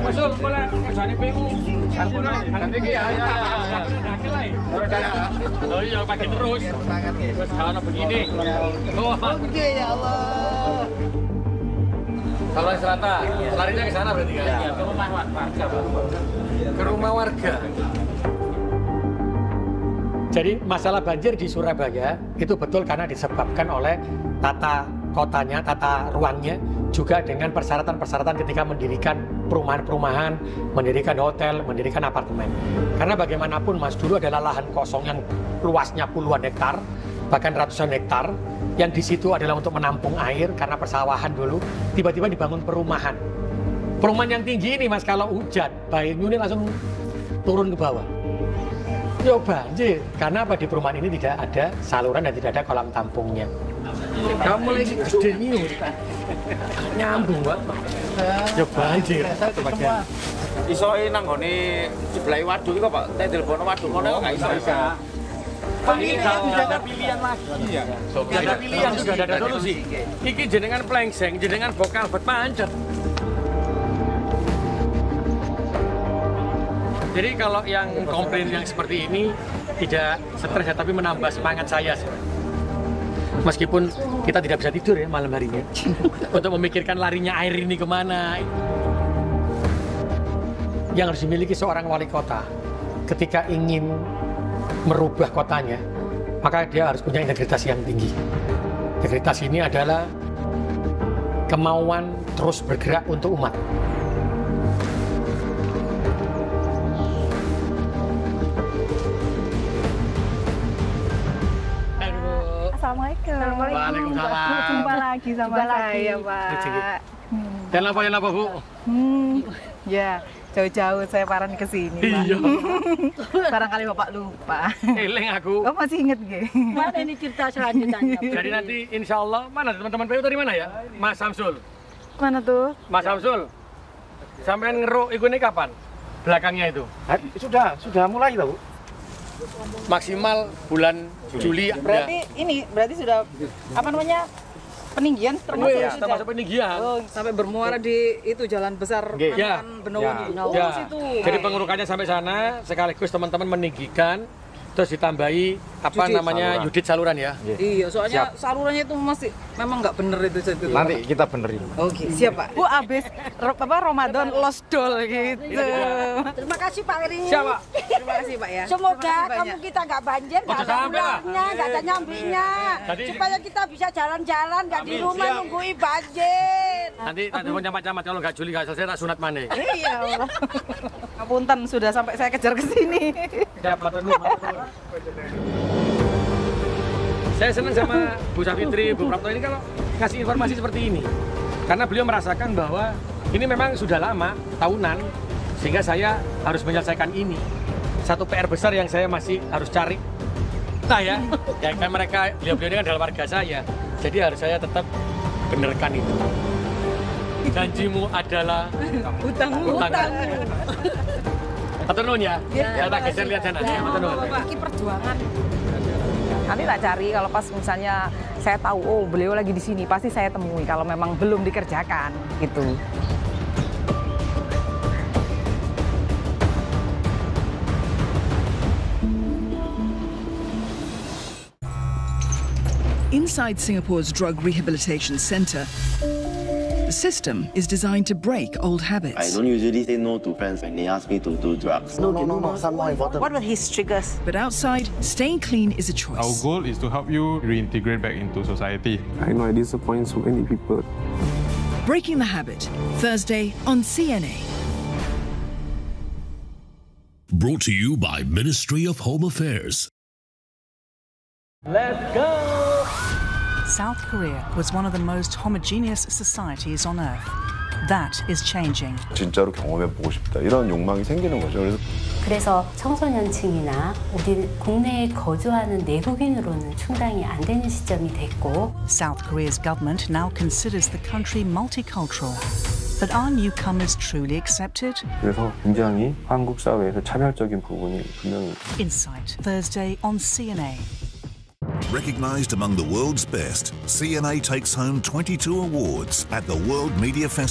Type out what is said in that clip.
Masuk mulai kerjane PU. Nanti ya. Oh iya pakai terus. Terus kalau begini. Oke ya Allah. Saluran Selatan, larinya ke sana berarti kan? Iya, ke rumah warga. Ke rumah warga. Jadi masalah banjir di Surabaya itu betul karena disebabkan oleh tata kotanya, tata ruangnya, juga dengan persyaratan-persyaratan ketika mendirikan perumahan-perumahan, mendirikan hotel, mendirikan apartemen. Karena bagaimanapun Mas, dulu adalah lahan kosong yang luasnya puluhan hektar, bahkan ratusan hektar, yang di situ adalah untuk menampung air karena persawahan dulu, tiba-tiba dibangun perumahan. Perumahan yang tinggi ini Mas, kalau hujan, bayunya langsung turun ke bawah. Ya banjir, karena apa, di perumahan ini tidak ada saluran dan tidak ada kolam tampungnya. Kamu lagi gede nih, nyambung Pak. Ya banjir. Iso nang ngene sebelah waduk iku Pak, tak telepon waduk ngono enggak iso. Pak, ini tidak ada pilihan lagi ya. Tidak ada pilihan, sudah ada solusi. Iki jenengan plengseng, jenengan vokal buat pancet. Jadi kalau yang komplain yang seperti ini tidak stres ya, tapi menambah semangat saya. Meskipun kita tidak bisa tidur ya malam harinya untuk memikirkan larinya air ini kemana. Yang harus dimiliki seorang wali kota ketika ingin merubah kotanya, maka dia harus punya integritas yang tinggi. Integritas ini adalah kemauan terus bergerak untuk umat. Assalamualaikum. Waalaikumsalam. Jumpa lagi sama saya, Pak. Dan apa Bu? Ya, jauh-jauh saya paran ke sini, Pak. Iya. Barangkali Bapak lupa. Eling aku. Oh, masih inget nggih? Mana ini cerita selanjutnya? Jadi nanti insya Allah, mana teman-teman PU dari mana ya? Mas Samsul. Mana tuh? Mas Samsul. Sampean ngeruk iku ini kapan? Belakangnya itu? Sudah mulai Bu. Maksimal bulan Juli. Berarti sudah apa namanya? Peninggian termasuk Ya, termasuk peninggian. Oh, sampai bermuara di itu jalan besar Ya. Benowo. Ya. Jadi pengurukannya sampai sana, sekaligus teman-teman meninggikan, terus ditambahi apa Judit. namanya Saluran. judit saluran ya. Iya, soalnya salurannya itu masih memang nggak bener itu. Nanti kita benerin. Oke, siap Pak. Bu abis Ramadan lost doll gitu. Terima kasih Pak Eri. Siapa? Terima kasih Pak ya. Semoga Terima kasih kamu banyak. kita nggak banjir, nggak Ojo ada sampai lah. ulahnya, nggak ada nyambinya. Jadi- Supaya kita bisa jalan-jalan, nggak di Amin, rumah siap. nunggui banjir. Nanti telepon camat-camat, kalau nggak Juli nggak selesai tak sunat mana. Iya Allah. Ngapunten sudah sampai saya kejar ke sini. Saya senang sama Bu Safitri, Bu Prapto ini kalau ngasih informasi seperti ini. Karena beliau merasakan bahwa ini memang sudah lama, tahunan, sehingga saya harus menyelesaikan ini. Satu PR besar yang saya masih harus cari. Nah ya kan mereka, beliau-beliau ini kan adalah warga saya. Jadi harus saya tetap benerkan itu. Janjimu adalah Hutang. Atur nuhun ya. Ya tak geser lihat sana. Atur nuhun. Ini perjuangan. Nanti tak cari kalau pas misalnya saya tahu oh beliau lagi di sini pasti saya temui kalau memang belum dikerjakan gitu. Inside Singapore's drug rehabilitation centre, the system is designed to break old habits. I don't usually say no to friends when they ask me to do drugs. No, some more important. What were his triggers? But outside, staying clean is a choice. Our goal is to help you reintegrate back into society. I know I disappoint so many people. Breaking the Habit, Thursday on CNA. Brought to you by Ministry of Home Affairs. Let's go! South Korea was one of the most homogeneous societies on earth. That is changing. 진짜로 경험해보고 싶다. 이런 욕망이 생기는 거죠. 그래서 청소년층이나 우리 국내에 거주하는 내국인으로는 충당이 안 되는 시점이 됐고 South Korea's government now considers the country multicultural. But are newcomers truly accepted? 그래서 굉장히 한국 사회에서 차별적인 부분이 분명히 Insight, Thursday on CNA. Recognized among the world's best, CNA takes home 22 awards at the World Media Festival.